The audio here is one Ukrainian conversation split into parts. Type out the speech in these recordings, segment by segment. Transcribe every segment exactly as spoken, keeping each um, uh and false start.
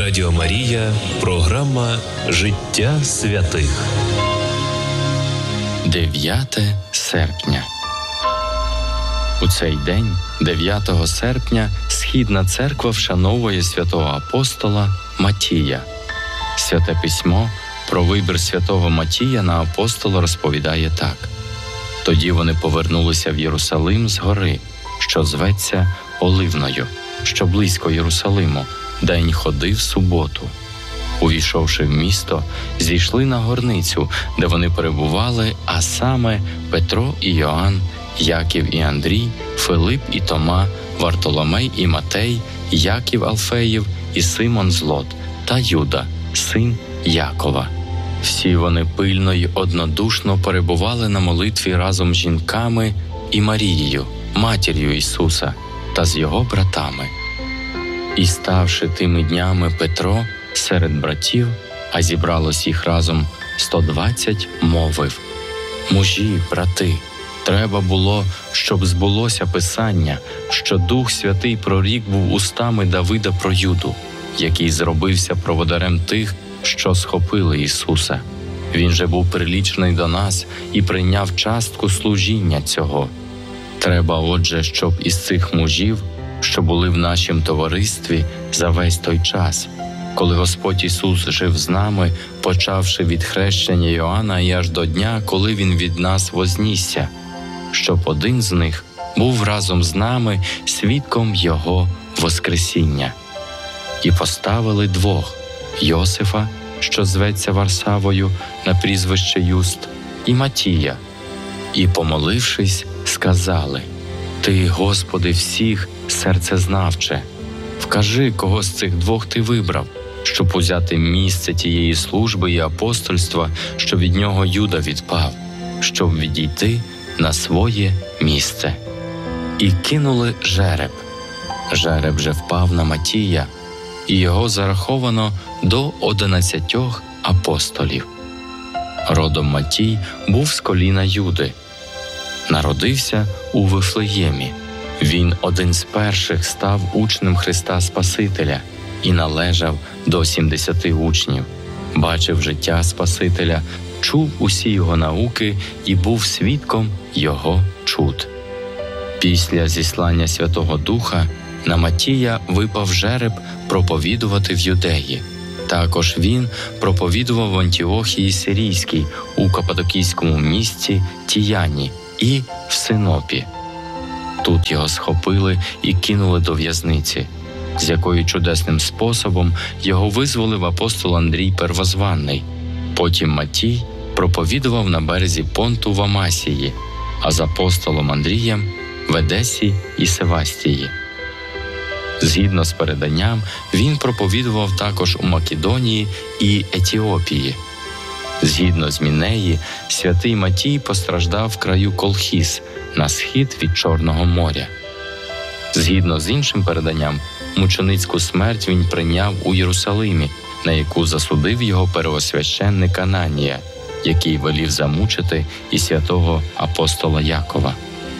Радіо Марія, програма «Життя святих». дев'яте серпня. У цей день, дев'ятого серпня, Східна церква вшановує святого апостола Матія. Святе письмо про вибір святого Матія на апостола розповідає так. Тоді вони повернулися в Єрусалим з гори, що зветься Оливною, що близько Єрусалиму, день ходи в суботу. Увійшовши в місто, зійшли на горницю, де вони перебували, а саме Петро і Йоанн, Яків і Андрій, Филип і Тома, Вартоломей і Матей, Яків Алфеїв і Симон Злот та Юда, син Якова. Всі вони пильно й однодушно перебували на молитві разом з жінками і Марією, матір'ю Ісуса, та з його братами. І ставши тими днями Петро серед братів, а зібралось їх разом сто двадцять, мовив: «Мужі, брати, треба було, щоб збулося Писання, що Дух Святий прорік був устами Давида про Юду, який зробився проводарем тих, що схопили Ісуса. Він же був прилічний до нас і прийняв частку служіння цього. Треба, отже, щоб із цих мужів, що були в нашім товаристві за весь той час, коли Господь Ісус жив з нами, почавши від хрещення Йоанна і аж до дня, коли Він від нас вознісся, щоб один з них був разом з нами свідком Його воскресіння. І поставили двох – Йосифа, що зветься Варсавою, на прізвище Юст, і Матія. І, помолившись, сказали: «Ти, Господи, всіх серцезнавче, вкажи, кого з цих двох Ти вибрав, щоб узяти місце тієї служби і апостольства, що від нього Юда відпав, щоб відійти на своє місце». І кинули жереб. Жереб же впав на Матія, і його зараховано до одинадцятьох апостолів. Родом Матій був з коліна Юди. Народився у Вифлеємі. Він один з перших став учнем Христа Спасителя і належав до сімдесяти учнів. Бачив життя Спасителя, чув усі його науки і був свідком його чуд. Після зіслання Святого Духа на Матія випав жереб проповідувати в Юдеї. Також він проповідував в Антіохії Сирійській, у Каппадокійському місті Тіяні і в Синопі. Тут його схопили і кинули до в'язниці, з якою чудесним способом його визволив апостол Андрій Первозванний. Потім Матій проповідував на березі Понту в Амасії, а з апостолом Андрієм в Едесі і Севастії. Згідно з переданням, він проповідував також у Македонії і Етіопії. Згідно з Мінеї, святий Матій постраждав в краю Колхіс, на схід від Чорного моря. Згідно з іншим переданням, мученицьку смерть він прийняв у Єрусалимі, на яку засудив його первосвященник Ананія, який велів замучити і святого апостола Якова.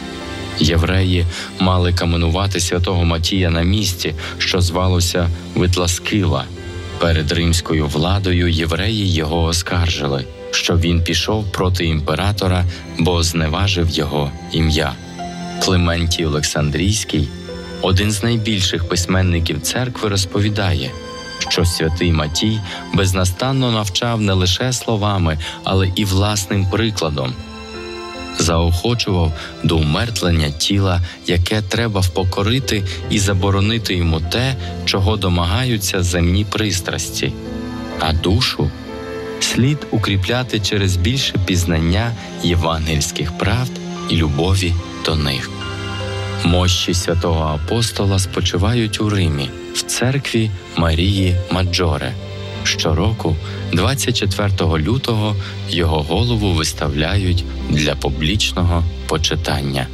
Євреї мали каменувати святого Матія на місці, що звалося Витласкила. Перед римською владою євреї його оскаржили, що він пішов проти імператора, бо зневажив його ім'я. Клементій Олександрійський, один з найбільших письменників церкви, розповідає, що святий Матій безнастанно навчав не лише словами, але і власним прикладом. Заохочував до умертвлення тіла, яке треба впокорити і заборонити йому те, чого домагаються земні пристрасті, а душу слід укріпляти через більше пізнання євангельських правд і любові до них. Мощі святого апостола спочивають у Римі, в церкві Марії Маджоре. Щороку, двадцять четвертого лютого, його голову виставляють для публічного почитання.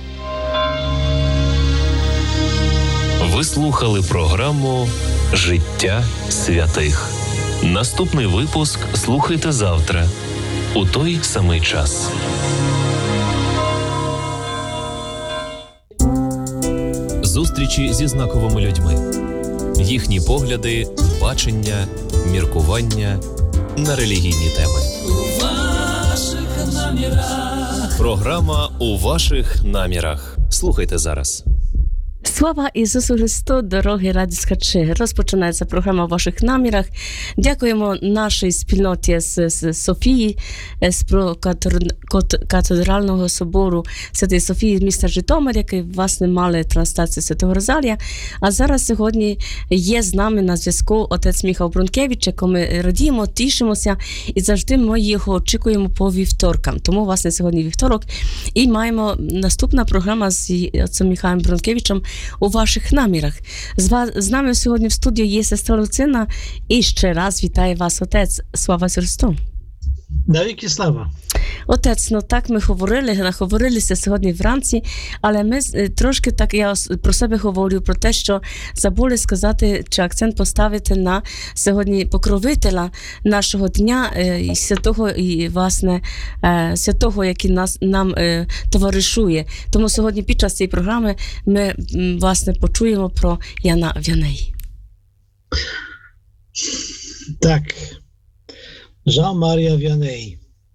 Ви слухали програму «Життя святих». Наступний випуск слухайте завтра, у той самий час. Зустрічі зі знаковими людьми. їхні погляди, бачення, міркування на релігійні теми. У ваших намірах. Програма «У ваших намірах». Слухайте зараз. Слава Ісусу Христу, дорогі радіослухачі! Розпочинається програма «У ваших намірах». Дякуємо нашій спільноті з, з Софії, з Катедрального собору Святої Софії з міста Житомир, який, власне, мали трансляцію Святого Розалія. А зараз сьогодні є з нами на зв'язку отець Міхал Брункевич, якому ми радіємо, тішимося і завжди ми його очікуємо по вівторкам. Тому, власне, сьогодні вівторок і маємо наступна програма з отцем Міхалом Брункевичем «У ваших намірах». З, вас, з нами сьогодні в студії є сестра Луцина. І ще раз вітаю вас, отець. Слава Христу! Навіки слава! Отець, ну так ми говорили, наговорилися сьогодні вранці, але ми трошки так, я про себе говорю, про те, що забули сказати, чи акцент поставити на сьогодні покровителя нашого дня, і святого, і, власне, святого, який нас, нам товаришує. Тому сьогодні під час цієї програми ми, власне, почуємо про Яна Вянеї. Так, Жан-Марія Вяней.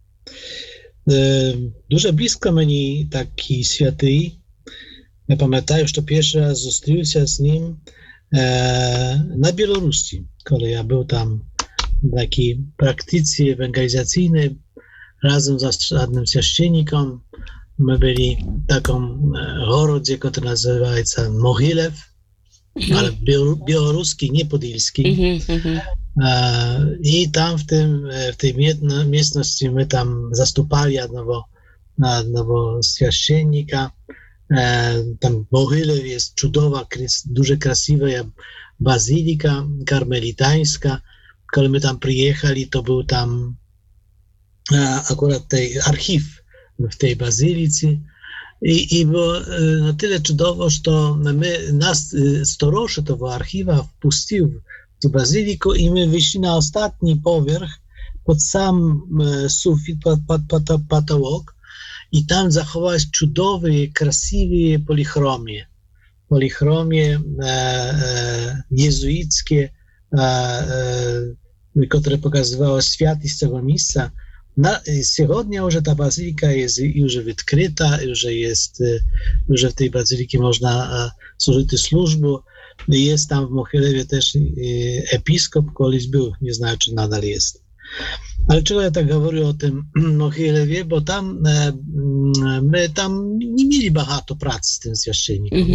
Дуже близько мені такий святий. Я пам'ятаю, що перший раз зустрівся з ним на Білорусі, коли я був там в такій практиці евангелізаційній разом з одним священником. Ми були в такому городі, який називається Могилев, ale białoruski, nie podilski. Mm-hmm, mm-hmm. E, I tam w, tym, w tej miejscowości my tam zastupali jednego, jednego święcennika. E, tam Mohylew jest cudowa, дуже красива bazylika karmelitańska. Kiedy my tam przyjechali, to był tam e, akurat tej archiw w tej bazylice. I, i było na tyle cudowo, że my, nas storoszy tego archiwa wpuścił w tę bazylikę i my wyszli na ostatni powierzch, pod sam sufit, pod, pod, pod потолок, i tam zachowałaś cudowe, krasiwe polichromie. Polichromie e, e, jezuickie, e, e, które pokazywało światłość tego miejsca. Na, сегодня уже ta bazylika jest już odkryta, już jest, już w tej bazylice można służyć służbę. Jest tam w Mohylewie też episkop, kiedyś był, nie znam, czy nadal jest. Ale czego ja tak mówię o tym Mohylewie, bo tam my tam nie mieli bardzo pracy z tym święcennikiem.